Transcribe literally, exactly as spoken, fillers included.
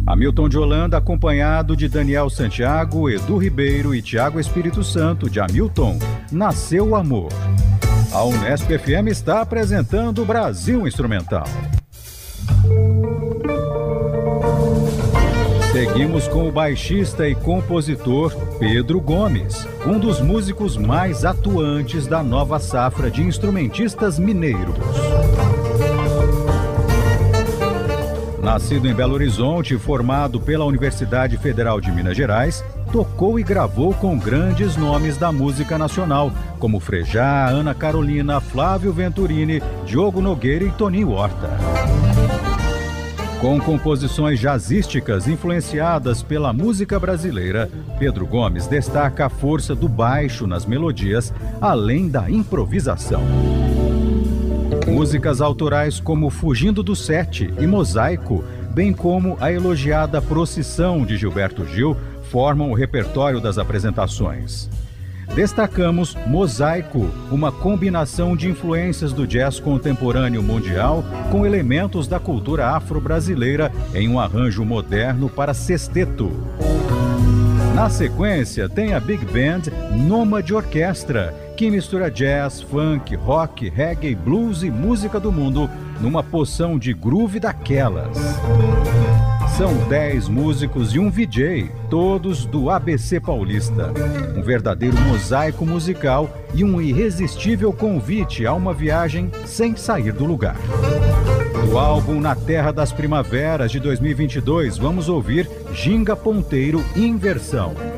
Hamilton de Holanda, acompanhado de Daniel Santiago, Edu Ribeiro e Tiago Espírito Santo, de Hamilton, Nasceu o Amor. A Unesp F M está apresentando Brasil Instrumental. Seguimos com o baixista e compositor Pedro Gomes, um dos músicos mais atuantes da nova safra de instrumentistas mineiros. Nascido em Belo Horizonte e formado pela Universidade Federal de Minas Gerais, tocou e gravou com grandes nomes da música nacional, como Frejá, Ana Carolina, Flávio Venturini, Diogo Nogueira e Toninho Horta. Com composições jazzísticas influenciadas pela música brasileira, Pedro Gomes destaca a força do baixo nas melodias, além da improvisação. Músicas autorais como Fugindo do Sete e Mosaico, bem como a elogiada Procissão de Gilberto Gil, formam o repertório das apresentações. Destacamos Mosaico, uma combinação de influências do jazz contemporâneo mundial com elementos da cultura afro-brasileira em um arranjo moderno para sexteto. Na sequência, tem a Big Band Nômade Orquestra, que mistura jazz, funk, rock, reggae, blues e música do mundo numa poção de groove daquelas. São dez músicos e um V J, todos do A B C Paulista. Um verdadeiro mosaico musical e um irresistível convite a uma viagem sem sair do lugar. Do álbum Na Terra das Primaveras de dois mil e vinte e dois, vamos ouvir Ginga Ponteiro Inversão.